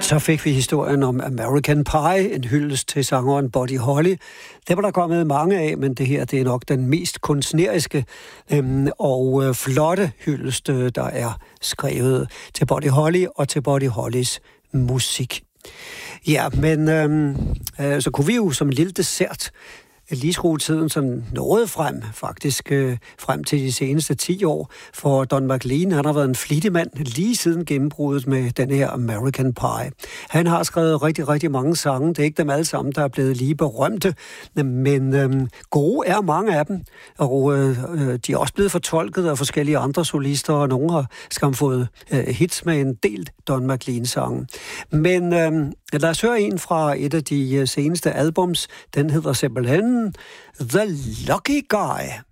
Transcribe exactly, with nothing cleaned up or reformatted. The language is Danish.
Så fik vi historien om American Pie, en hyldest til sangeren Buddy Holly. Det var der kommet mange af, men det her det er nok den mest kunstneriske øhm, og øh, flotte hyldest, øh, der er skrevet til Buddy Holly og til Buddy Hollys musik. Ja, men øhm, øh, så kunne vi jo som en lille dessert lige skrue tiden sådan noget frem, faktisk øh, frem til de seneste ti år. For Don McLean, han har været en flittig mand lige siden gennembruddet med den her American Pie. Han har skrevet rigtig, rigtig mange sange. Det er ikke dem alle sammen, der er blevet lige berømte, men øh, gode er mange af dem. Og øh, de er også blevet fortolket af forskellige andre solister, og nogle har skam fået øh, hits med en del Don McLean-sange. Men øh, lad os høre en fra et af de seneste albums. Den hedder simpelthen The Lucky Guy.